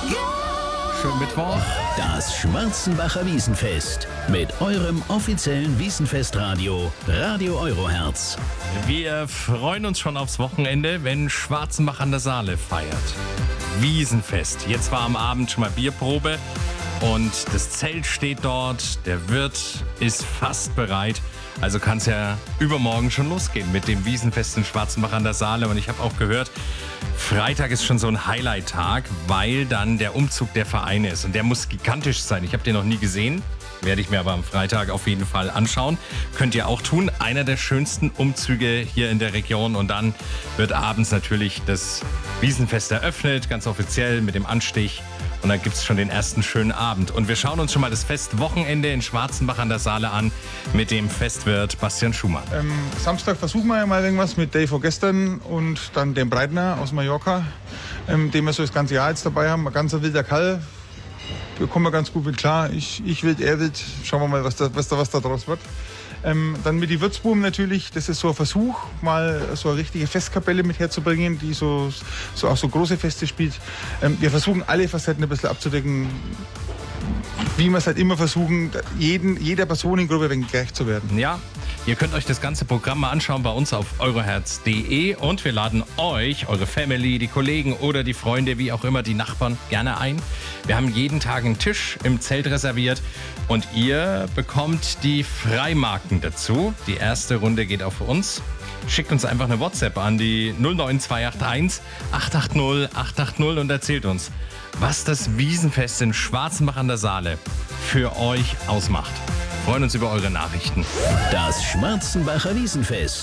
Schönen Mittwoch. Das Schwarzenbacher Wiesenfest mit eurem offiziellen Wiesenfestradio, Radio Eurohertz. Wir freuen uns schon aufs Wochenende, wenn Schwarzenbach an der Saale feiert. Wiesenfest. Jetzt war am Abend schon mal Bierprobe und das Zelt steht dort. Der Wirt ist fast bereit. Also kann es ja übermorgen schon losgehen mit dem Wiesenfest in Schwarzenbach an der Saale. Und ich habe auch gehört, Freitag ist schon so ein Highlight-Tag, weil dann der Umzug der Vereine ist. Und der muss gigantisch sein. Ich habe den noch nie gesehen. Werde ich mir aber am Freitag auf jeden Fall anschauen. Könnt ihr auch tun. Einer der schönsten Umzüge hier in der Region. Und dann wird abends natürlich das Wiesenfest eröffnet, ganz offiziell mit dem Anstich. Und dann gibt es schon den ersten schönen Abend. Und wir schauen uns schon mal das Festwochenende in Schwarzenbach an der Saale an mit dem Festwirt Bastian Schumann. Samstag versuchen wir ja mal irgendwas mit Dave gestern und dann dem Breitner aus Mallorca, den wir so das ganze Jahr jetzt dabei haben. Ein ganzer wilder Kerl. Wir kommen ganz gut mit klar. Ich wild, er wild. Schauen wir mal, was da draus wird. Dann mit die Würzbuben natürlich. Das ist so ein Versuch, mal so eine richtige Festkapelle mit herzubringen, die so auch so große Feste spielt. Wir versuchen alle Facetten ein bisschen abzudecken, wie wir es halt immer versuchen, jeder Personengruppe ein wenig gerecht zu werden. Ja, ihr könnt euch das ganze Programm mal anschauen bei uns auf euroherz.de und wir laden euch, eure Family, die Kollegen oder die Freunde, wie auch immer, die Nachbarn gerne ein. Wir haben jeden Tag einen Tisch im Zelt reserviert und ihr bekommt die Freimarken dazu. Die erste Runde geht auf uns. Schickt uns einfach eine WhatsApp an die 09281 880 880 und erzählt uns, was das Wiesenfest in Schwarzenbach an der Saale für euch ausmacht. Wir freuen uns über eure Nachrichten. Das Schwarzenbacher Wiesenfest.